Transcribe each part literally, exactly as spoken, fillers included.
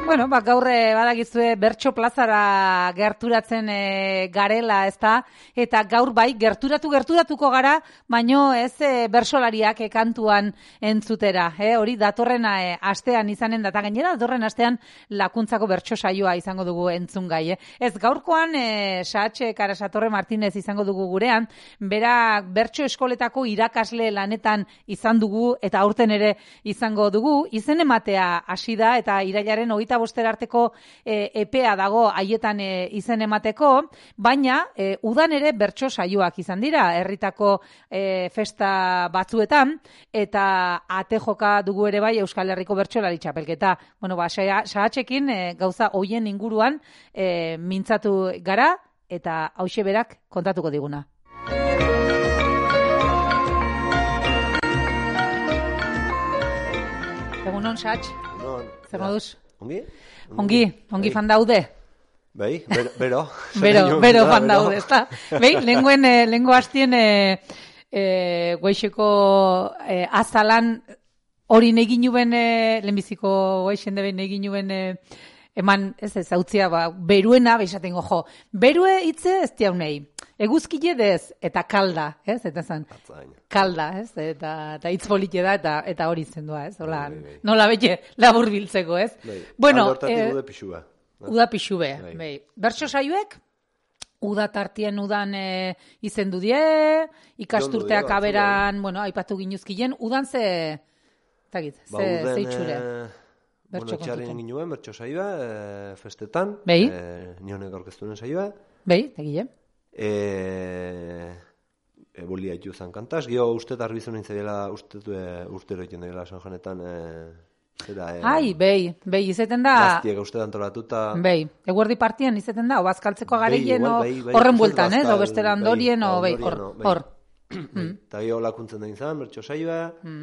Bueno, ba, gaur badakizue bertso plazara gerturatzen e, garela, ezta? Eta gaur bai, gerturatu gerturatuko gara, baino ez e, bersolariak e, kantuan entzutera. E, hori datorren e, astean izanen data gainera, datorren astean lakuntzako bertso saioa izango dugu entzungai. E. Ez gaurkoan e, Sahatxe Karasatorre Martinez izango dugu gurean, bera bertso eskoletako irakasle lanetan izan dugu eta aurten ere izango dugu, izen ematea hasi da eta irailaren hogeita bostera arteko e, epea dago haietan e, izen emateko, baina e, udan ere bertso saioak izan dira, herritako e, festa batzuetan, eta ate joka dugu ere bai Euskal Herriko bertsolari txapelketa. Bueno, ba, Sahatxekin e, gauza hoien inguruan e, mintzatu gara, eta hauxe berak kontatuko diguna. Egunon, Sahatx? Egunon. Zer moduz? Ongi? Ongi, ongi fan daude. Bai, bero. Bero, bero, bero fan daude, ezta? Bai, lenguen, eh, lengo hastien eh, eh, goixeko eh, azalan hori negin nuen, eh, lehenbiziko goixen deben negin nuen eh, eman, ez ez, hautzia, ba, beruena, beisaten jo, berue hitze ez diaunei, eguzkile dez, eta kalda, ez, eta zan, kalda, ez, eta, eta hitz polite da, eta, eta hori zendua, ez, hola, bai, bai. Nola bete labur biltzeko, ez. Bai. Bueno, eh, uda pixua. Uda pixube, bai. bai. Bertso saioek, uda tartien udan e, izendu die, ikasturteak aberan, bueno, aipatu ginuzkien, udan ze, tagit, ba, ze, uden, ze itxure. E... Bueno, txarren ginuen, bertso saioa, e, festetan, Bei? E, nionek aurkeztunen saioa. Bei, tegile. E, e, bolia itu zan kantaz, gio uste tarbizu nintzen dela, uste e, urtero iten dela San Joanetan, e, zera, e, Ai, bei, bei, izeten da... Gaztiek uste antolatuta... Bei, eguerdi partien izeten da, o bazkaltzeko gareien, o horren bueltan, ez, o bestera ondorien, o bei, hor, hor. Eta gio lakuntzen da izan, bertso saioa,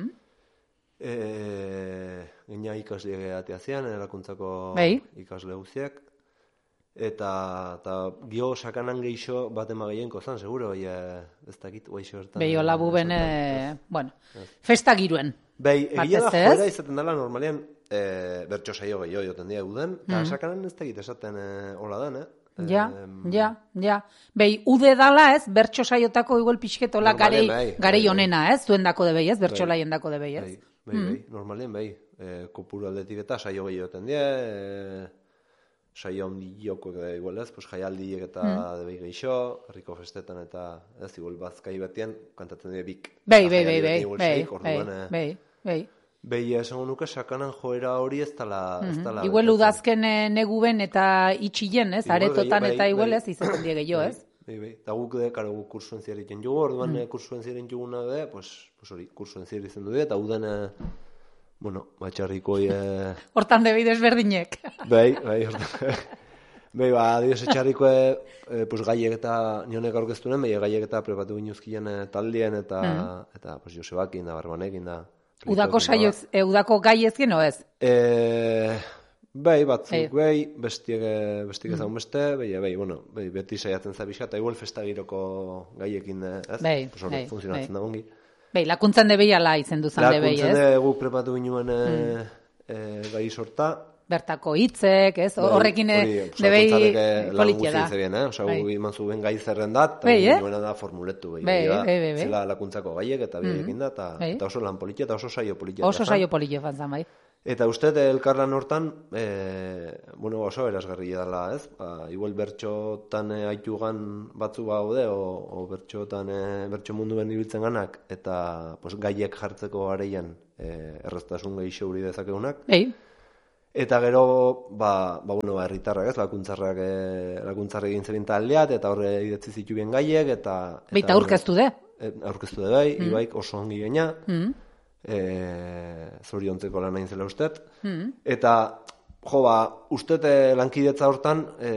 gaina ikasle ateazean, lakuntzako ikasle guziak, eta, eta gio sakanan geixo bat emageienko zan, seguro, ez dakit, guaixo hortan. Bei, hola buben, bueno, festa giruen. Bai, egia da joera izaten dela normalean e, bertso saio gehiago joten dira uden, eta mm. sakanan ez dakit esaten e, hola den, eh? Ja, e, ja, ja. Bai, ude dala ez, bertso saiotako igual pixketola garei, bai, garei onena, ez? Zuen dako de bai, ez? Bertso bai, laien dako de bai, ez? Bai, bai, mm. bai, normalien bai. E, kopuru aldetik eta saio gehiago joten dira, e, saio handi jokoek da igual ez, pues jaialdiek eta mm. debei geixo, herriko festetan eta ez, igual bazkai batien, kantatzen dira bik. Bai, bai, bai, bai, bai, bai, bai, bai. Behi, esango nuke sakanan joera hori ez tala... Mm-hmm. Igual udazken neguben eta itxien, ez? Aretotan eta igual ez, izaten die gehiago, ez? Bai, bai. Eta guk de, karo guk kursuen ziaritzen jugu, orduan mm. kursuen ziaren juguna de, pues, pues hori, kursuen ziar izan du de, eta udan, bueno, batxarrikoi... Hortan debei desberdinek. Bai, bai, hortan... Bai, ba, adioz etxarriko, e, pues, gaiek eta nionek aurkeztunen, bai, gaiek eta prepatu ginuzkien taldien eta, mm. eta pues, Josebakin da, Barbanekin da. Udako saioz, e, udako gai ezkin, o ez? E, bai, batzuk, bai, bestiek, bestiek ezagun beste, bai, bai, bueno, bai, beti saiatzen zabizka, eta igual festagiroko gaiekin, ez? Bai, pues, bai, funtzionatzen da ongi. Bai, lakuntzan debei ala izen duzan debei, ez? Lakuntzan de guk prepatu ginen mm. e, gai sorta. Bertako hitzek, ez? Horrekin debei politia da. Eh? Osa, gu iman zuen gai zerrendat, eta eh? Nuena da formuletu. Zela lakuntzako gaiek eta bidekin da, eta oso lan politia, eta oso saio politia. Oso saio politia fantzan, bai. Eta uste, elkarlan hortan, bueno, oso erazgarri dela, ez? Igual bertxotan haitugan batzu baude, o bertxotan, bertxo mundu ben ibiltzen ganak, eta gaiek jartzeko areian erraztasun gehiago hori dezakegunak. Ei. Eta gero, ba, ba, bueno, herritarrak ez, lakuntzarrak, e, lakuntzarrak egin zerin taldeat, eta horre idatzi zituen gaiek, eta... Baita aurkeztu de? Aurkeztu de bai, mm. Ibaik oso ongi gaina, mm. e, zoriontzeko lan nahin zela ustet. Mm. Eta, jo, ba, ustet lankidetza hortan, e,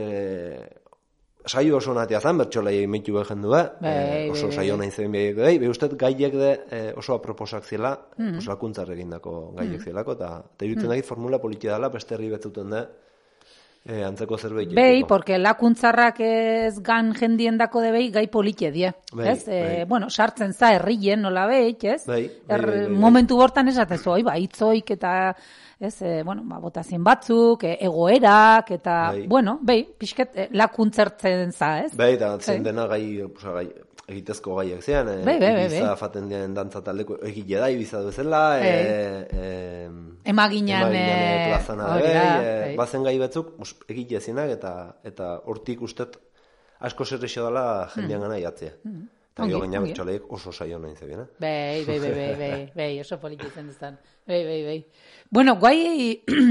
saio oso natia zen, bertxolai emitu behen du, eh? Oso saio nahi zen behik dut, behi ustet gaiek de eh, oso aproposak zela, mm. oso lakuntzar egindako gaiek mm. zelako, eta iruditzen mm. dagit formula politia dela, beste herri betzuten da, E, antzeko zerbait. Bei, porque lakuntzarrak ez gan jendiendako de bei gai polite die, Bei, ez? bai. E, bueno, sartzen za herrien nola beit, ez? Bai, bai, Er, bai, bai, bai. momentu bortan esatezu, oi, ba, hitzoik eta, ez, e, bueno, ba, botazien batzuk, e, egoerak, eta, Bai. bueno, bei, pixket e, lakuntzertzen za, ez? Bai, eta zen Bai. dena gai, oza, gai, egitezko gaiak zean, e, Bai, bai, bai, Ibiza bai. faten dien dantza taldeko egile da, Ibiza duezela, e, e, Emaginan, emaginan e, e, plazana da, hori da, bai, e, bai. bazen gai batzuk, mus, egile zinak, eta, eta hortik ustet asko zerrexo dela jendean gana jatzea. Eta Ongi, gero gaina ongi. bertxoleik oso saio nahi zebien, eh? Bai, bai, bai, bai, bai, bai, oso poliki zen duztan. Bai, bai, bai. Bueno, guai,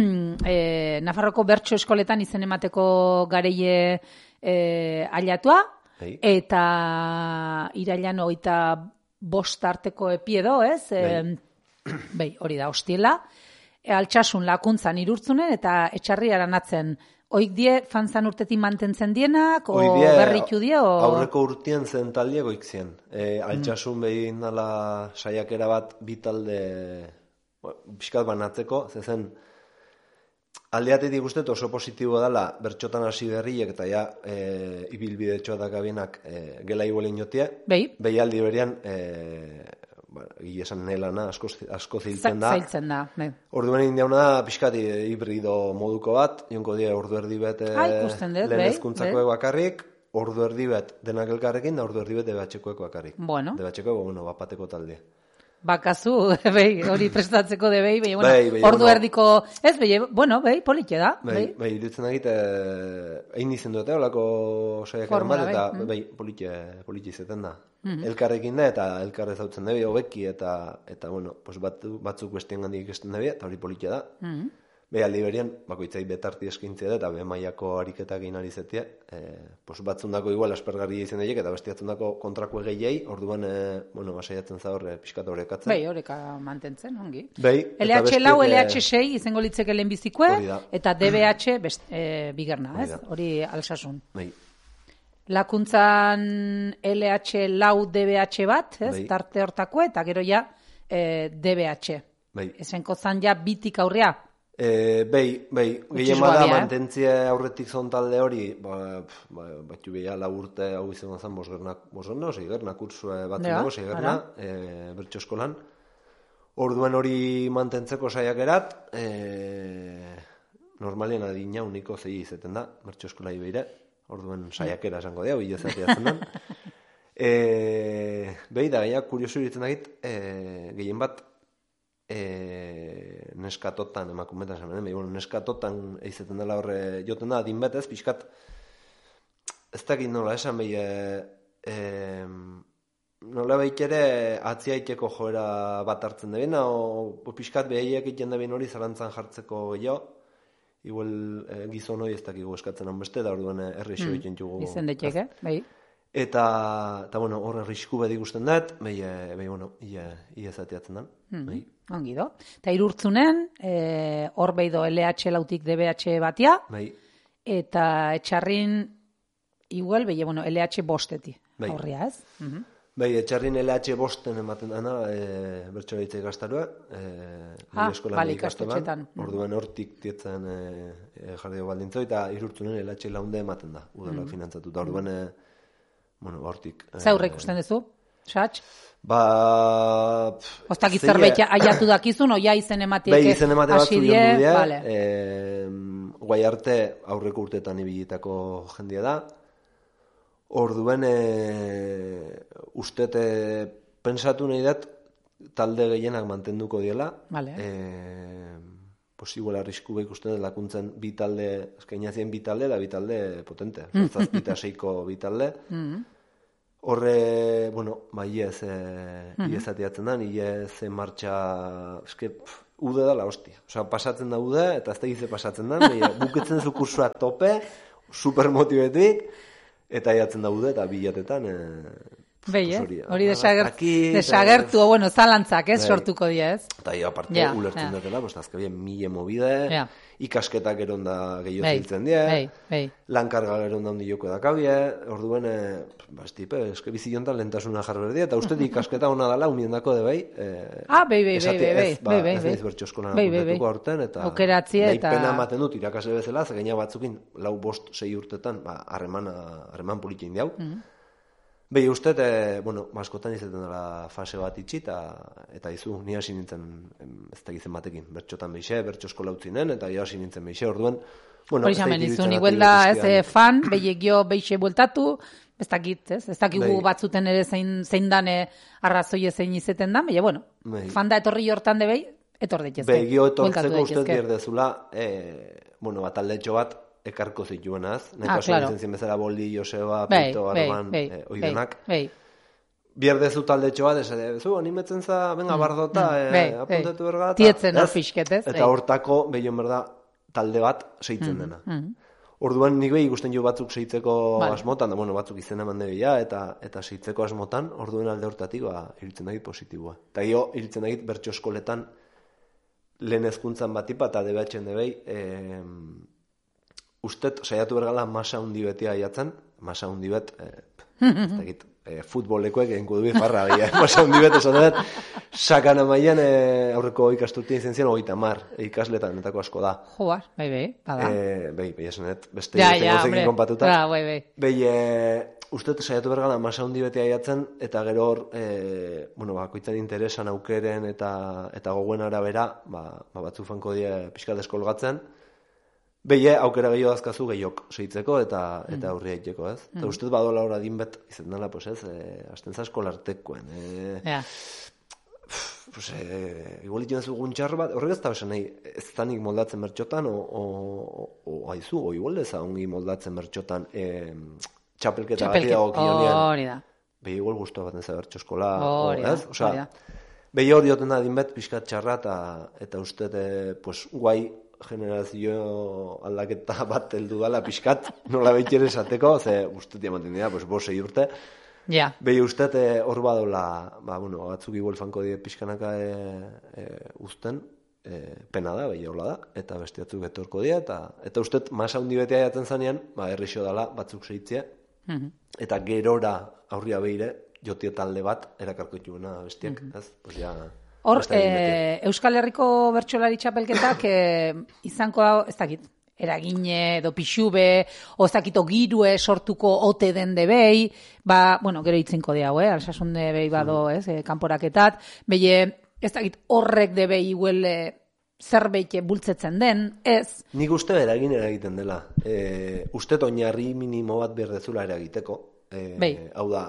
eh, Nafarroko bertso eskoletan izen emateko gareie eh, ailatua, Bai. eta irailan hogeita bost arteko epiedo, ez? Bai. E, bai, hori da, hostiela. E, altsasun lakuntzan irurtzunen, eta etxarri aranatzen. Oik die, fanzan urtetik mantentzen dienak, o Hoi die, berritu die, o... Aurreko urtien zen talde goik zien. E, altsasun behin dala saiakera bat bi talde pixkat banatzeko, zezen aldeatetik guztet oso positibo dela bertxotan hasi berriek eta ja e, ibilbide txoak abienak e, gela iguelen jotia. Bai. Behi aldi berian, e, ba, gile esan nahi lana, asko, asko ziltzen da. Zailtzen da, bai. Orduan indiauna pixkat hibrido moduko bat, jonko die ordu erdi bet e, Ah, ikusten dut, lehen bai, hezkuntzakoek bakarrik, ordu erdi bet denak elkarrekin, da ordu erdi bet debatxekoek bakarrik. Bueno. Debatxekoek, bueno, bapateko talde. Bakazu, behi, hori prestatzeko de behi, behi, bueno, Bai, bai, ordu bueno. erdiko, ez, behi, bueno, behi, politxe da, Bai, behi. bai, iruditzen egite, egin izen dute, olako saiakeran Formula, bat, eta bai, mm. bai, politxe, politxe izeten da. Elkarrekin da, eta elkarre zautzen dabe, hobeki, eta, eta bueno, pues batzu, batzuk bestien gandik ikesten dabe, eta hori politxe da. Mm. Be, aldi berian, bakoitzai betarti eskintzea da, eta be mailako ariketak egin ari zetea, e, pues batzundako igual aspergarri izan daik, eta bestiatzundako kontrako egeiei, orduan, e, bueno, basaiatzen zaur, e, pixkat horrekatzen. Bai, horreka mantentzen, ongi. Bai, L eta H lau, bestiek, L e, H sei izango litzeke lehenbizikoe, Hori da. eta D B H best, e, bigerna, Hori ez? da. Hori alsasun. Bai, Lakuntzan L H lau D B H bat, ez? Bai. Tarte hortako, eta gero ja e, D B H. bai. Esenko zan ja bitik aurrea. E, bai, bai, gehien Gutxi bada suabia, eh? mantentzie aurretik zon talde hori, ba, pf, ba, batxu behia lau urte hau izango zen bosgerna, bosgerna, seigerna kursue batzen Ja, dago, seigerna, e, bertso eskolan. Orduan hori mantentzeko saiakerat, e, normalien adina uniko zei izeten da, bertso eskolai behire, orduan saiakera esango dira, bila zateatzen den. E, behi da, gaina kuriosu iritzen dagit, e, gehien bat, e, neskatotan, emakumetan esan, eh? bueno, neskatotan eizeten dela horre joten da, adin betez, pixkat, ez dakit nola esan behi, e, e, nola behik ere atziaiteko joera bat hartzen debena, o pixkat behaiek egiten debin hori zalantzan jartzeko gehiago, igual e, gizon hori ez dakigu eskatzen hon beste, da orduan errexo mm, egiten jugu. Izen detxeke, bai. Eta, eta bueno, horre risku bedi gusten dut, behi, behi, bueno, ia, ia zateatzen den. Mm, bai. ongi do. Eta irurtzunen, e, hor behi do L H lautik D B H batia, Bai, eta etxarrin, igual, behi, bueno, L H bosteti, Bai. aurria, ez? Mhm. bai, etxarrin L H bosten ematen dana, e, bertso ditzei gaztarua, e, Ah, eskolan bale, ikastolan, ikastetxetan. orduan hortik tietzen e, e, jarri baldintzo, eta irurtzunen L H launde ematen da, udalak finantzatu, eta orduan, e, bueno, hortik. Ze aurre ikusten duzu? Satx? Ba... Oztakit zeia- zerbait aiatu dakizun, oia izen ematiek Bai, izen emate batzu hasi joan die, du die, vale. e, guai arte aurreko urtetan ibilitako jendia da. Orduan, e, ustete pensatu nahi dut, talde gehienak mantenduko diela. Vale. E, posibela arrisku behik usten dut lakuntzen bi talde, eskainazien bi talde, da bi talde potente. Zazpita seiko bi talde. Horre, bueno, ba, iez, e, iez atiatzen da, iez en martxa, eske, pff, ude da la hostia. Osa, pasatzen da ude, eta ez da gize pasatzen da, baina buketzen zu kursua tope, super motibetik, eta aiatzen da ude, eta bilatetan, e, Bai, eh? Hori desagertu, o bueno, zalantzak, ez, sortuko dira, ez? Eta hi, aparte, yeah, ulertzen yeah. dutela, pues, azkabien mille movide, yeah. ikasketak eronda gehiago hey, ziltzen die, hey, hey. lankarga eronda hundi joko dakabie, orduen, eh, bastipe, eske biziontan lentasuna jarberdia, eta uste ikasketa hona dala, uniendako de bai, eh, ah, bai, bai, bai, bai, bai, ba, ez nahiz bertxoskolan apuntetuko aurten, eta nahi pena ematen dut irakasle bezala, zegaina batzukin, lau bost, sei urtetan, ba, harreman, harreman politien diau, mm -hmm. Behi uste, e, bueno, askotan izaten dela fase bat itxi, eta izu, ni hasi nintzen, ez da gizen batekin, bertxotan behixe, bertxo eskola utzinen, eta hi hasi nintzen behixe, orduen, bueno, ez da ikibitzen igual da, ez, fan, behiek jo behixe bueltatu, ez dakit, ez, ez dakigu batzuten ere zein, zein dane arrazoie zein izeten da, behi, bueno, Bei. fan da etorri hortan de behi, etor daitezke. Behi, gio etortzeko uste bierdezula, e, bueno, bat aldetxo bat, ekarko zituenaz, nahiko ah, claro. zen bezala Boldi, Joseba, Pinto, Arban, eh, oidenak. Bierdez dut aldetxo bat, ez zu, animetzen za, venga, mm, bardota, mm, eh, apuntetu bergata. Tietzen hor fisketez. Eta hortako, behion berda, talde bat seitzen dena. Mm, mm. Orduan nik behi ikusten jo batzuk seitzeko vale. asmotan, da, bueno, batzuk izen eman debila, eta, eta seitzeko asmotan, orduen alde hortatik, ba, iritzen dagit positiboa. Eta jo, iritzen dagit bertso eskoletan, lehen ezkuntzan batipa, eta debatxen debei, eh, ustet, saiatu bergala masa hundi betia aiatzen, masa hundi bet, eh, eh, futbolekoek eginko dubi farra, eh, masa hundi bet, esan dut, sakan amaien eh, aurreko ikastutien izen zian, hogeita mar, ikasletan, netako asko da. Joa, bai, bai, bada. Eh, bai, bai, esan dut, beste ja, ja, gozekin konpatuta. Ja, bai, bai. Bai, eh, ustet, saiatu bergala masa hundi betia aiatzen, eta gero hor, eh, bueno, bakoitzen interesan aukeren eta, eta gogoen arabera, ba, ba batzu fanko die pixkat eskolgatzen, Beie, aukera gehiago dazkazu gehiok seitzeko eta mm. eta aurri haiteko, ez? Mm. Eta ustez badola hor adinbet, izan dela, pues ez, eh, asten zasko lartekoen. Eh, yeah. Pues, eh, igual iten zugun txar bat, horrek ez da besan nahi, ez tanik moldatzen bertxotan, o, o, o, o haizu, o igual ez ongi moldatzen bertxotan, eh, txapelketa bat dago kionean. Hori da. Beie, igual guztua bat neza bertxo eskola, ez? Osa, beie hori dioten da adinbet, pixkat txarra, eta, eta uste, eh, pues, guai, generazio aldaketa bat heldu dala pixkat, nola behitxer esateko, ze uste diamaten dira, pues, bosei urte. Ja. Behi uste hor badola, ba, bueno, batzuk igual fanko die pixkanaka e, e, uzten, e, pena da, behi hola da, eta beste batzuk etorko dira, eta, eta uste masa hundi betea jaten zanean, ba, errexo dala, batzuk seitzea, mm-hmm. eta gerora aurria behire, jotie talde bat, erakarko itxuena bestiak, mm-hmm. ez? Pues ja... Hor, e, Euskal Herriko bertsolari txapelketak e, izanko da, ez dakit, eragine edo pixube, o ez dakit ogirue sortuko ote den debei, ba, bueno, gero itzinko diau, eh, alsasun debei bado, ez, e, kanporaketat, behi, ez dakit horrek debei huele zerbait bultzetzen den, ez? Nik uste eragin eragiten dela. E, uste oinarri minimo bat berdezula eragiteko. E, hau da,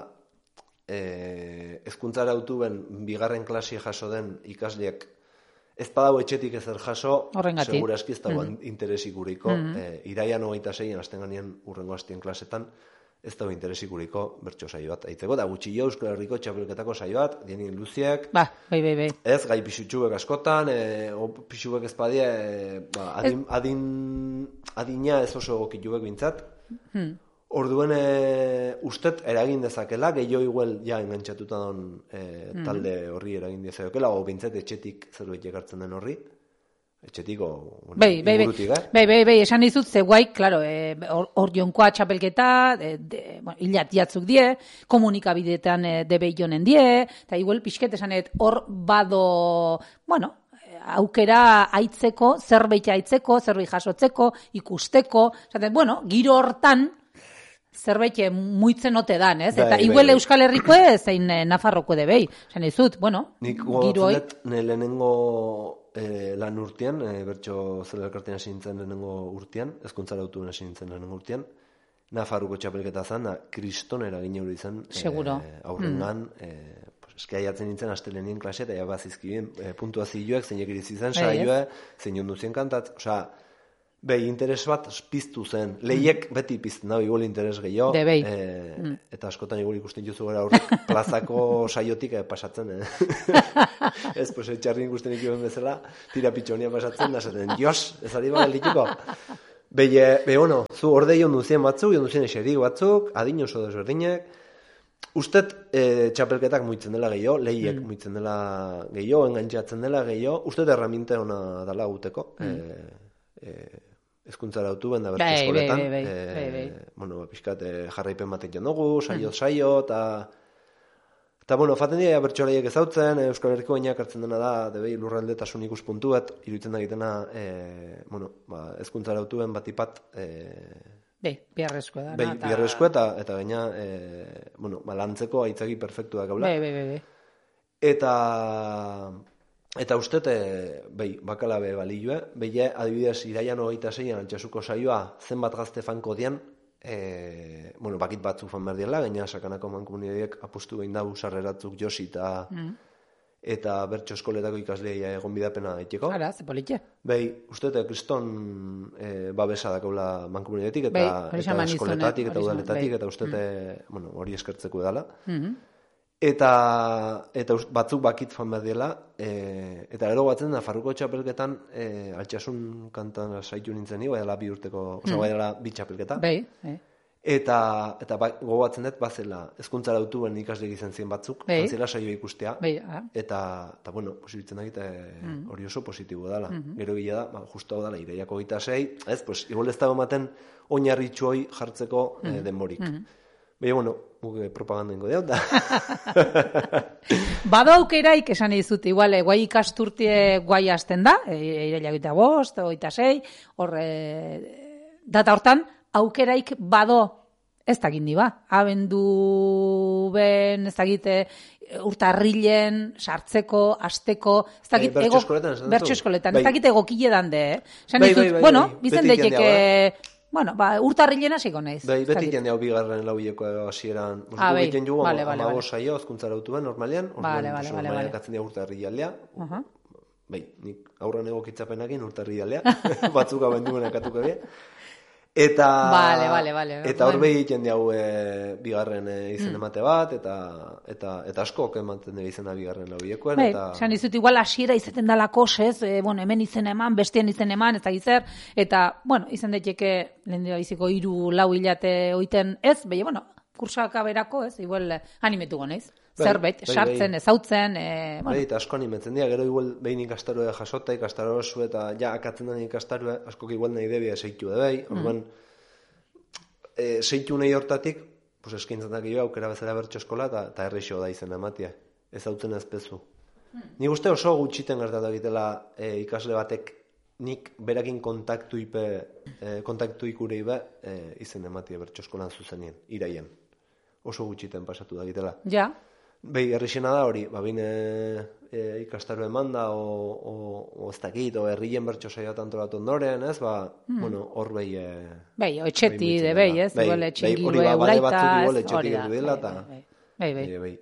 Eh, ezkuntzara autu ben bigarren klasi jaso den ikasleak ez badau etxetik ezer jaso, segura eski ez dago mm-hmm. interesik guriko, mm-hmm. eh, iraian hogeita zeien asten ganean urrengo astien klasetan, ez dago interesik guriko bertso saio bat aitzeko, da gutxillo Euskal Herriko txapelketako saio bat, dienien luziak, ba, bai, bai, bai. Ez, gai pixutxubek askotan, e, o pixubek ezpadie, e, ba, adin, adin, adina ez oso gokitubek bintzat, hmm. Orduen e, ustet eragin dezakela, gehiago igual ja engantxatuta don e, talde horri eragin dezakela, o bintzat etxetik zerbait ekartzen den horri, etxetik o bueno, bai, bai, ingurutik, eh? Bai, bai, bai, esan dizut, ze guai, klaro, hor e, jonkoa txapelketa, e, bueno, hilat jatzuk die, komunikabideetan e, debe jonen die, eta igual pixket esanet hor bado, bueno, aukera aitzeko, zerbait aitzeko, zerbait jasotzeko, ikusteko, zaten, bueno, giro hortan, zerbait muitzen ote dan, ez? Eta igual Euskal Herriko ez, zein Nafarroko debei. Zan izut, bueno, nik gogoratzen ne lehenengo eh, lan urtean, eh, bertso zelarkartean sintzen lehenengo urtean, ezkuntzara autuena sintzen lehenengo urtean, Nafarroko txapelketa zan, da, kriston eragin euro izan, seguro. Eh, aurrengan, mm. eh, pues, eski aiatzen nintzen astelenien klase, eta jabazizkibien eh, puntuazioak, zeinek irizizan, saioa, zein onduzien kantat, osea, behi, interes bat piztu zen. Lehiek beti pizten da, igual interes gehiago. De behi. E, mm. Eta askotan igual ikusten juzu gara horrek plazako saiotik eh, pasatzen. Eh? Ez, pues, etxarri ikusten ikioen bezala, tira pitxonia pasatzen, da zaten, dios, ez ari ba geldituko. Behi, be, bueno, zu orde joan duzien batzuk, joan duzien eserik batzuk, adin oso desberdinek, Ustet e, txapelketak muitzen dela gehiago, lehiek mm. muitzen dela gehiago, engantzatzen dela gehiago, ustet erraminte ona dala guteko, mm. e, e, ezkuntzara autu ben da bertu eskoletan. Bai, bai, bai, bai, bai. Bueno, pixkat e, jarraipen batek jandugu, saio, saio, eta... Eta, bueno, faten dira bertsolaiek ezautzen, Euskal Herriko gainak hartzen dena da, debei lurraldetasun ikuspuntu bat, iruditzen da egitena, e, bueno, ba, ezkuntzara autuen batipat... E, Be, biarrezkoa da. Be, ta... biarrezkoa eta, eta gaina, e, bueno, ba, lantzeko aitzaki perfektu da gaula. Be, be, be, be. Eta... Eta uste, behi, bakalabe balioe, behi, adibidez, iraian hogeita zeian altxasuko saioa, zenbat gazte fanko dian, e, bueno, bakit batzu fan behar diela, gaina sakanako mankomunidadiek apustu behin dau sarreratzuk josi eta mm. eta bertso eskoletako ikasleia egon bidapena daiteko. Ara, ze politxe. Behi, uste, kriston e, babesa dakaula mankomunidadiek eta, eta eskoletatik eta udaletatik, eta uste, mm. bueno, hori eskertzeko edala. Mm-hmm. Eta, eta batzuk bakit fan behar dela, e, eta gero batzen da, Farruko txapelketan e, altxasun kantan saitu nintzen ni, baiala bi urteko, oza, mm. baiala bi txapelketa. Bai, bai. Eta, eta ba, gogoatzen dut, bazela, ezkuntzara autuen ikasleik izan ziren batzuk, zantzela saioa ikustea, bai, eta, eta, bueno, posibitzen dakit, mm. hori oso positibo dela. Mm-hmm. Gero gila da, ba, justu hau dela, iraiako gita sei, ez, pues, igual ez da ematen oinarritxu hoi jartzeko mm. eh, denborik. Mm-hmm. Baina, bueno, guke propagandengo deot da. Bado aukeraik esan dizut, igual, e, guai ikasturtie guai hasten da, e, irailak eta bost, oita sei, hor, e, data hortan, aukeraik bado, ez da gindi ba, abendu ben, ez da gite, urtarrilen, sartzeko, asteko, ez da gite, bertso eskoletan, bertso eskoletan, ez da gite egokile dande, eh? Esan dizut, bueno, bizen daiteke... Bueno, ba, urtarrilen hasiko naiz. Bai, beti jende hau bigarren lauileko hasieran. Ah, bai. Egiten jugu, vale, vale, amago saio, azkuntzara autuen, normalean. Vale, vale, vale, vale. Katzen dira urtarrilaldea. Uh -huh. Bai, nik aurran egokitzapenakin urtarrilaldea. Batzuk abenduen akatuko bie. Eta... Vale, vale, vale. Eta hor behi jende hau e, bigarren e, izen mm. emate bat, eta eta eta asko ematen dira izena bigarren lauilekoen. Bai, eta... esan dizut, igual hasiera izaten dala kosez, e, bueno, hemen izen eman, bestean izen eman, ez da gizer, eta, bueno, izan daiteke lehen dira biziko hiru lau hilate oiten ez, behi, bueno, kursaka berako, ez, igual animetu goneiz. Zerbait, sartzen, ezautzen, e, bueno. Bai, eta asko animetzen dira, gero igual behin ikastaroa jasota, ikastaroa zu, eta ja, akatzen den ikastaroa, asko igual nahi debia seitu da bai, orduan, mm. e, seitu nahi hortatik, pues eskaintzen da gehiago, aukera bezala bertso eskola, eta errexo da izena ematia, ezautzen ezpezu. Mm. Ni uste oso gutxiten gertatu egitela e, ikasle batek, nik berakin kontaktu ipe, e, kontaktu ikure ibe, e, izen ematia bertso eskolan zuzenien, iraien. Oso gutxiten pasatu da egitela. Ja. Behi, errixena da hori, ba, bine e, ikastaro eman da, o, o, o ez dakit, o herrien bertso saioa antolatu ondoren, ez, ba, mm. bueno, hor behi... E, behi, o etxeti de behi, ez, igual etxingilu euraita, hori ba, bale batzuk igual etxetik erudela, eta... Behi, behi, behi.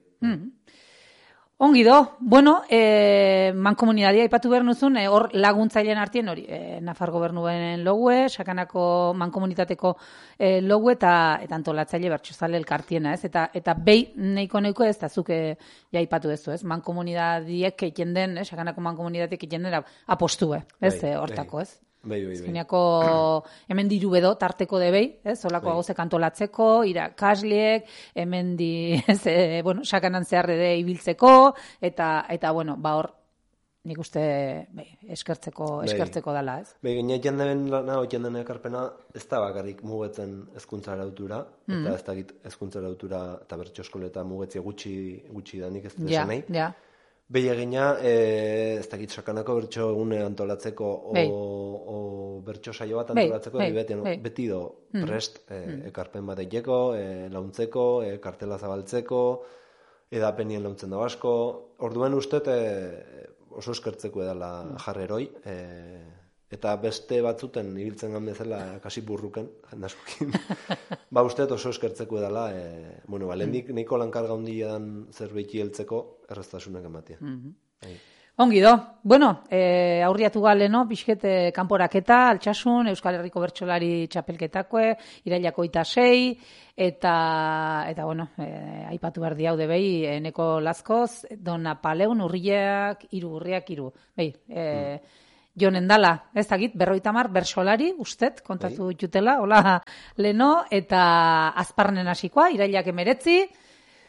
Ongi do, bueno, e, mankomunidadia ipatu behar nuzun, e, hor laguntzailean artien hori, e, Nafar gobernuen logue, sakanako mankomunitateko e, logue eta, eta antolatzaile bertsozale elkartiena, ez? Eta, eta behi neiko neiko ez, eta zuke ja ipatu dezu, ez? Mankomunidadiek egiten den, eh? Sakanako mankomunidadiek egiten den apostue, ez? Bai, hortako, ez? Bai, bai, bai. Zeniako hemen diru bedo tarteko de behi, ez? Olako agozek antolatzeko, irakasliek, hemen di, ez, e, bueno, sakanan zeharre de ibiltzeko, eta, eta bueno, ba hor, nik uste, bai, eskertzeko, eskertzeko dala, ez? Bai, gine jendeen lana, jendeen ekarpena, ez da bakarrik mugetzen hezkuntza arautura, mm. eta ez da git hezkuntza arautura eta bertso eskoleta mugetzi gutxi, gutxi da nik ez da ja, nahi. Ja, Behi egina, e, ez dakit sakanako bertso egune antolatzeko o, o bertso saio bat antolatzeko, Bei, beti, Bei. beti do mm. prest e, mm. ekarpen bat egiteko, e, launtzeko, e, kartela zabaltzeko, edapenien launtzen da asko. Orduen uste e, oso eskertzeko edala mm. jarreroi, e, eta beste batzuten ibiltzen gan bezala kasi burruken, jendaskokin. Ba, uste oso eskertzeko edala, e, bueno, balendik mm. neiko lankarga hundia dan zerbeiki heltzeko erreztasunak ematia. Mm-hmm. Ongi do. Bueno, e, aurriatu galeno, pixket e, kanporaketa, altxasun, Euskal Herriko bertsolari txapelketakoe, irailako ita sei, eta, eta bueno, e, aipatu behar diaude behi, eneko lazkoz, dona paleun, urriak, iru, urriak, iru. Behi, e, mm. Jonen dala, ez dakit, berroita mar, bersolari, ustet, kontatu jutela, hola, leno, eta azparnen hasikoa, irailak emeretzi,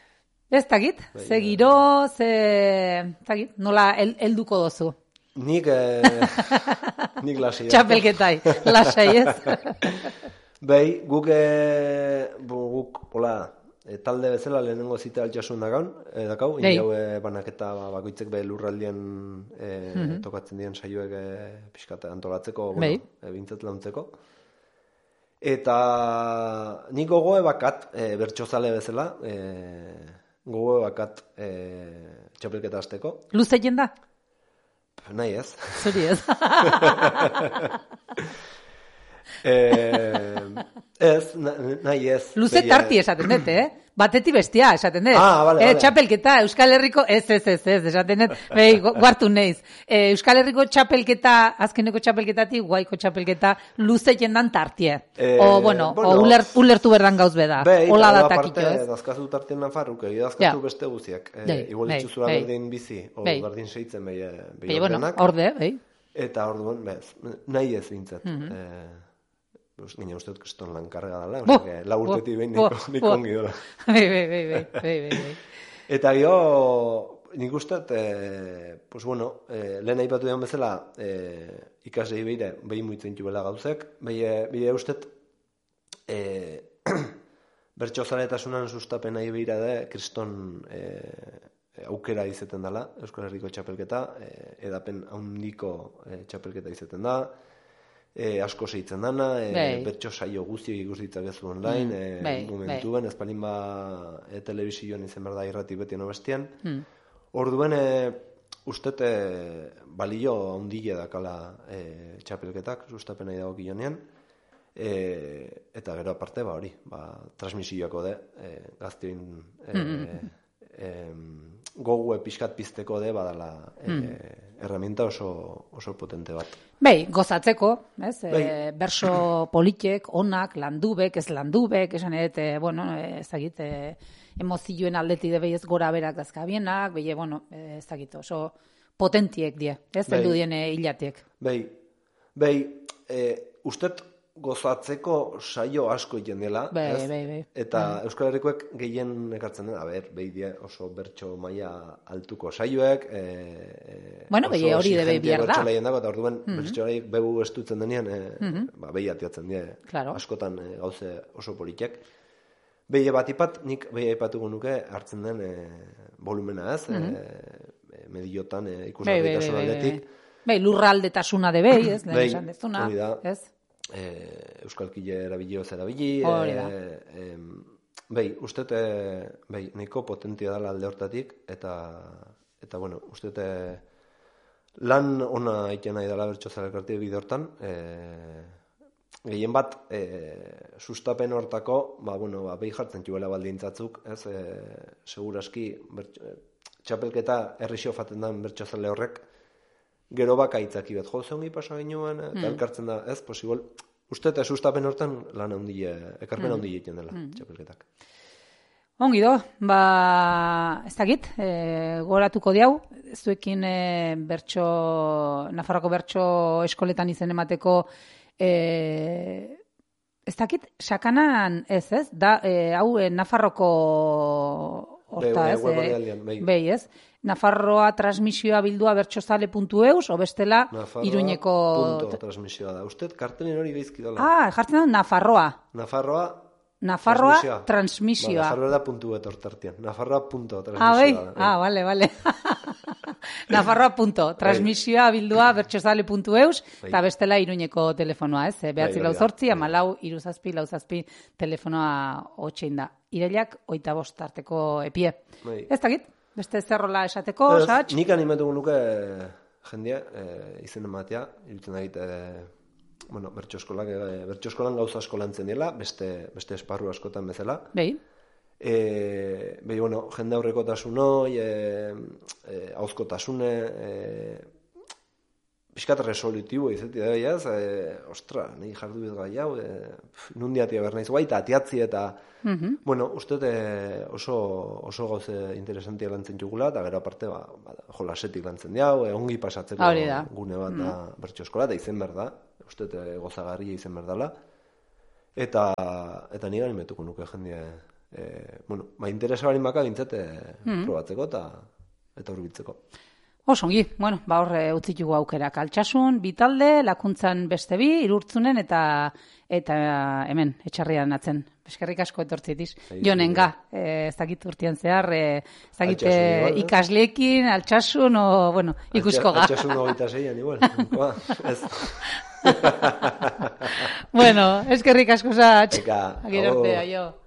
Ez dakit, ze giro, ze... Takit, nola helduko dozu? Nik, eh, nik lasai. Txapelketai, lasai ez? Bai, guk, eh, guk, hola, e, talde bezala lehenengo zita altxasun dakaun, e, dakau, Hey. inau e, banaketa ba, bakoitzek be lurraldien e, mm-hmm. tokatzen dien saioek e, pixkat antolatzeko, bueno, e, bintzat launtzeko. Eta nik gogoe bakat, e, bertxozale bezala, e, gogoe bakat e, txapelketa azteko. Luze jenda? Nahi ez. Zuri ez. eh, ez, nahi ez. Luze tarti esaten dut, eh? Batetik bestia esaten dut. Ah, vale, eh, vale. Txapelketa, Euskal Herriko, ez, ez, ez, ez, esaten dut, behi, guartu neiz. Eh, Euskal Herriko txapelketa, azkeneko txapelketatik, guaiko txapelketa, luze jendan tartie. Eh, o, bueno, bueno, o uler, ulertu berdan gauz beda. Bei, Hola eta datakito, aparte, ez? dazkazu tartien nafarruk, egi dazkazu Ja. beste guziak. Eh, Bai, igual bai, itxuzura bai. berdin bizi, o Bai. berdin seitzen behi, behi Behi, bueno, ordenak. orde, behi. Eta orduan, bez, nahi ez bintzat. Mhm. eh, Gine uste dut kriston lan karga dela, Bo, osea, lau urtetik behin bo, niko, niko bo. ongi dola. Bai, bai, bai, bai, bai, bai, bai. Eta gio, nik uste, eh, pues bueno, eh, lehen aipatu dian bezala, eh, ikasei behire, behin muitzen jubela gauzek, behire uste, eh, bertxozaletasunan sustapen nahi behira da, kriston eh, aukera izeten dela, Euskal Herriko txapelketa, eh, edapen haundiko eh, txapelketa izeten da, E, asko zeitzen dana, e, Bai. bertso saio guztiak ikus ditzakezu online, Mm, e, bai, momentuen, ez palin ba e, telebisioan izen berda irrati beti bestian. Mm. Orduen, e, ustet e, balio handile dakala e, txapelketak, sustapen nahi dago gionean, e, eta gero aparte, ba hori, ba, transmisioako de, e, gaztioin e, Mm. e, gogue pixkat pizteko de, badala e, Mm. herramienta oso, oso potente bat. Bai, gozatzeko, ez? Bai. E, berso politek, onak, landubek, ez landubek, esan edet, e, bueno, e, ez dakit, e, emozioen aldeti de behiez gora berak dazkabienak, behi, bueno, e, ez dakit, oso potentiek die, ez? Bai. Heldu dien e, hilatiek. Bai, bai, e, ustet gozatzeko saio asko egiten dela, Bai, ez? bai, bai. Eta Euskal Herrikoek gehien ekartzen dena, a ber, behi die oso bertso maila altuko saioek, e, e, Bueno, behi hori debe behar da. bertso lehien dago, eta orduan Mhm. bertsolaiek bebu estutzen denean, e, Mhm. ba, behi atiatzen die, Claro. askotan e, gauze oso politek. Behi bat ipat, nik behi aipatuko nuke hartzen den e, volumena, ez? Mhm. E, e, mediotan e, Bai, bai, bai, ikusgarritasun bai, bai. aldetik. Bai, lurraldetasuna de behi, ez? Lehen Bai, esan dezuna, hori da. ez? E, Euskalkile erabilio ez erabili. Hori da. E, e, bai, ustet, e, bai, nahiko potentia dela alde hortatik, eta, eta bueno, ustet, e, lan ona egiten nahi dela bertxozale elkartia bide hortan, e, gehien bat, e, sustapen hortako, ba, bueno, ba, behi jartzen txuela baldintzatzuk, ez, e, seguraski, bertxo, e, txapelketa errixo faten den bertxozale horrek, gero baka itzaki bat, jo, zeongi pasa ginean, eta Mm. elkartzen da, ez, posibol, uste eta sustapen hortan lan handile, ekarpen Mm. handile egiten dela, Mm. txapelketak. Ongi do, ba, ez dakit, e, goratuko diau, zuekin e, bertso, Nafarroko bertso eskoletan izen emateko, e, ez dakit, sakanan ez, ez? Da, e, hau e, Nafarroko horta, Bai, ez? web E, orrialdean, bai. bai, ez? Nafarroa transmisioa bildua bertsozale puntu eus, o bestela Nafarroa Iruñeko... punto transmisioa da. Usted kartelen hori gaizki dela. Ah, jartzen da Nafarroa. Nafarroa Nafarroa transmisioa. transmisioa. Ba, Nafarroa da puntu bet hortartian. Nafarroa punto Ah, bai? transmisioa da. Ah, vale, vale. Nafarroa punto. Transmisioa bildua bertsozale puntu eus, Bai. eta bestela Iruñeko telefonoa, ez? Behatzi Bai, lau hori da. zortzi, Bai. amalau, iruzazpi, lauzazpi telefonoa hotxein da. Irailak, oita bost arteko epie. Bai. Ez dakit? Beste zerrola esateko, Ez, satx? nik animatuko nuke jendea, e, izen ematea, irutzen da egite, bueno, bertso eskolak, e, bertso eskolan gauza asko lantzen dela, beste, beste esparru askotan bezala. Behi? E, behi, bueno, jende aurrekotasun hoi, e, e, hauzkotasune, e, pixkat resolutibo izeti da, ez? E, ostra, nahi jardu ez gai hau, e, nundi atia behar nahiz guai, eta atiatzi eta, Mhm. bueno, uste e, oso, oso gauze interesantia lantzen jugula, eta gero aparte, ba, ba, jolasetik lantzen diau, e, ongi pasatzeko Hori da. gune bat da bertso eskola, eta izen behar da, uste e, gozagarria izen behar dela, eta, eta nire animetuko nuke jendea e, bueno, ba, interesa barin baka bintzete mm. probatzeko eta eta hurbiltzeko. Osongi, bueno, ba hor utzitugu aukerak Altsasun, bitalde, Lakuntzan beste bi, Irurtzunen eta eta hemen etxarrian atzen. Eskerrik asko etortzitiz. Jonenga, eh, ez dakit urtean zehar, eh, ez dakit eh, ikasleekin, Altsasun, o, bueno, ikusko ga. Altsasun hogeita zeian, igual. Ez. Bueno, eskerrik asko zatx. Eka, Agir arte, aio.